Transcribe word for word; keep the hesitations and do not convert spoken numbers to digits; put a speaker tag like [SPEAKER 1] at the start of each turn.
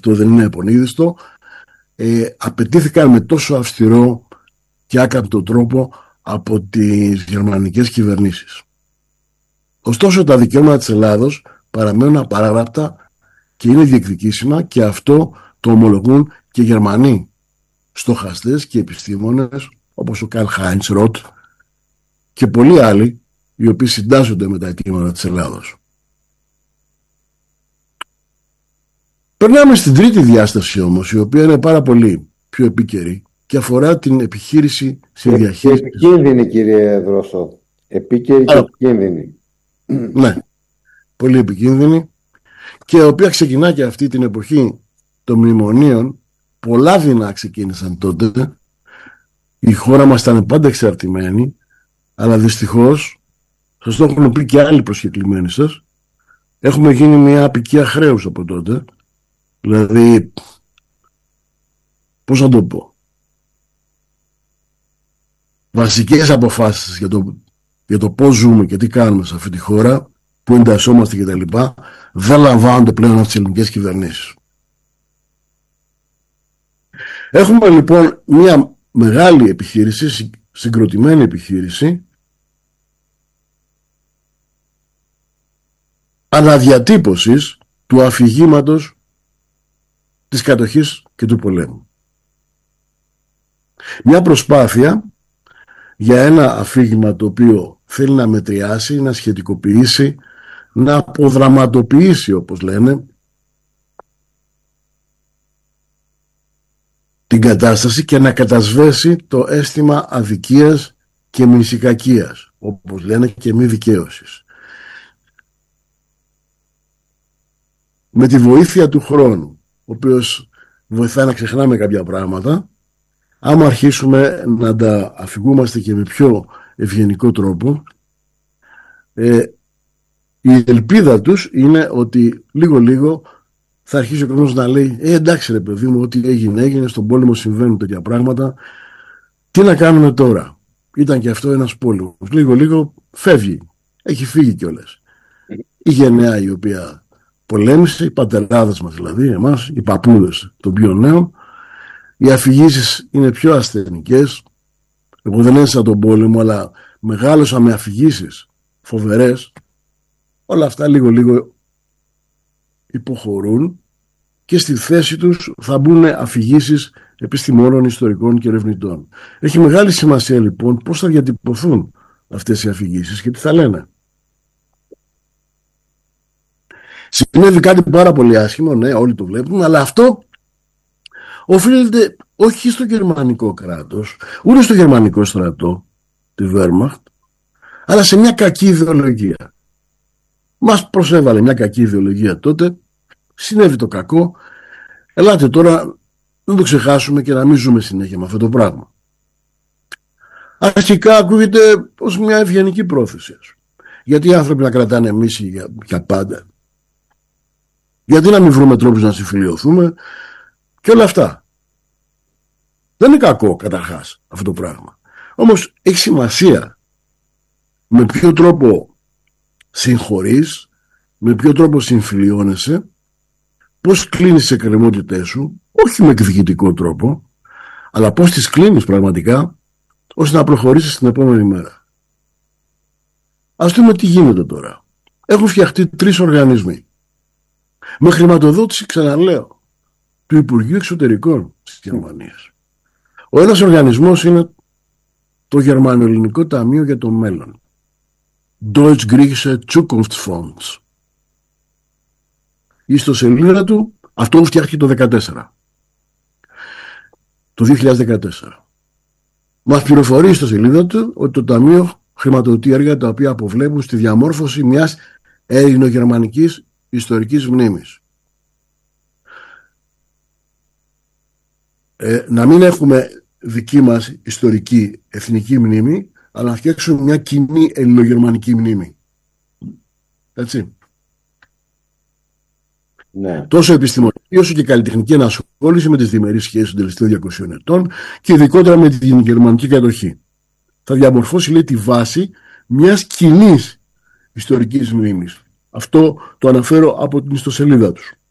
[SPEAKER 1] αυτό δεν είναι επονίδιστο, ε, απαιτήθηκαν με τόσο αυστηρό και άκαμπτο τρόπο από τις γερμανικές κυβερνήσεις. Ωστόσο τα δικαιώματα της Ελλάδος παραμένουν απαράγραπτα και είναι διεκδικήσιμα, και αυτό το ομολογούν και Γερμανοί στοχαστές και επιστήμονες όπως ο Καρλ Χάιντς Ροτ και πολλοί άλλοι, οι οποίοι συντάσσονται με τα αιτήματα της Ελλάδος. Περνάμε στην τρίτη διάσταση όμως, η οποία είναι πάρα πολύ πιο επίκαιρη και αφορά την επιχείρηση συνδιαχείρισης.
[SPEAKER 2] Επικίνδυνη, κύριε Δρόσο. Επίκαιρη και επικίνδυνη.
[SPEAKER 1] Ναι, πολύ επικίνδυνη, και η οποία ξεκινά και αυτή την εποχή των μνημονίων. Πολλά δεινά ξεκίνησαν τότε. Η χώρα μας ήταν πάντα εξαρτημένη, αλλά δυστυχώς, σας το έχουν πει και άλλοι προσκεκλημένοι σας, έχουμε γίνει μια απικία χρέους από τότε. Δηλαδή, πώς να το πω, βασικές αποφάσεις για το, για το πώς ζούμε και τι κάνουμε σε αυτή τη χώρα, που εντασσόμαστε κτλ., δεν λαμβάνονται πλέον από τις ελληνικές κυβερνήσεις. Έχουμε λοιπόν μια μεγάλη επιχείρηση, συγκροτημένη επιχείρηση, αναδιατύπωσης του αφηγήματος της κατοχής και του πολέμου. Μια προσπάθεια για ένα αφήγημα το οποίο θέλει να μετριάσει, να σχετικοποιήσει, να αποδραματοποιήσει, όπως λένε, την κατάσταση και να κατασβέσει το αίσθημα αδικίας και μνησικακίας, όπως λένε, και μη δικαίωσης. Με τη βοήθεια του χρόνου, ο οποίος βοηθάει να ξεχνάμε κάποια πράγματα, άμα αρχίσουμε να τα αφηγούμαστε και με πιο ευγενικό τρόπο, ε, η ελπίδα τους είναι ότι λίγο λίγο θα αρχίσει ο κόσμος να λέει ε, εντάξει ρε παιδί μου, ό,τι έγινε έγινε, στον πόλεμο συμβαίνουν τέτοια πράγματα, τι να κάνουμε τώρα, ήταν και αυτό ένας πόλεμος, λίγο λίγο φεύγει, έχει φύγει κιόλας η γενναία η οποία πολέμησε, οι πατεράδες μας δηλαδή, εμάς, οι παππούδες των πιο νέων. Οι αφηγήσεις είναι πιο ασθενικές. Εγώ δεν έζησα τον πόλεμο, αλλά μεγάλωσα με αφηγήσεις φοβερές. Όλα αυτά λίγο λίγο υποχωρούν και στη θέση τους θα μπουν αφηγήσεις επιστημόνων, ιστορικών και ερευνητών. Έχει μεγάλη σημασία λοιπόν πώς θα διατυπωθούν αυτές οι αφηγήσεις και τι θα λένε. Συνέβη κάτι πάρα πολύ άσχημο, ναι, όλοι το βλέπουν, αλλά αυτό οφείλεται όχι στο γερμανικό κράτος, ούτε στο γερμανικό στρατό, τη Wehrmacht, αλλά σε μια κακή ιδεολογία. Μας προσέβαλε μια κακή ιδεολογία τότε, συνέβη το κακό, ελάτε τώρα να το ξεχάσουμε και να μην ζούμε συνέχεια με αυτό το πράγμα. Αρχικά ακούγεται ως μια ευγενική πρόθεση. Γιατί οι άνθρωποι να κρατάνε μίση για, για πάντα. Γιατί να μην βρούμε τρόπους να συμφιλιωθούμε και όλα αυτά. Δεν είναι κακό καταρχάς αυτό το πράγμα. Όμως έχει σημασία με ποιο τρόπο συγχωρείς, με ποιο τρόπο συμφιλιώνεσαι, πώς κλείνεις τις εκκρεμότητές σου, όχι με εκδικητικό τρόπο, αλλά πώς τις κλείνεις πραγματικά, ώστε να προχωρήσεις την επόμενη μέρα. Ας δούμε τι γίνεται τώρα. Έχουν φτιαχτεί τρεις οργανισμοί. Με χρηματοδότηση, ξαναλέω, του Υπουργείου Εξωτερικών της Γερμανίας. Ο ένας οργανισμός είναι το Γερμανοελληνικό Ταμείο για το Μέλλον. Deutsch-Griechische Zukunftsfonds. Η ιστοσελίδα του, αυτό φτιάχτηκε το δεκατέσσερα. Το δύο χιλιάδες δεκατέσσερα. Μας πληροφορεί η ιστοσελίδα του ότι το Ταμείο χρηματοδοτεί έργα τα οποία αποβλέπουν στη διαμόρφωση μιας ελληνογερμανικής ιστορικής μνήμης. Ε, να μην έχουμε δική μας ιστορική εθνική μνήμη, αλλά να φτιάξουμε μια κοινή ελληνογερμανική μνήμη. Έτσι.
[SPEAKER 2] Ναι.
[SPEAKER 1] Τόσο επιστημονική όσο και καλλιτεχνική ενασχόληση με τις διμερείς σχέσεις των τελευταίων διακοσίων ετών και ειδικότερα με την γερμανική κατοχή. Θα διαμορφώσει, λέει, τη βάση μιας κοινής ιστορικής μνήμης. Αυτό το αναφέρω από την ιστοσελίδα τους.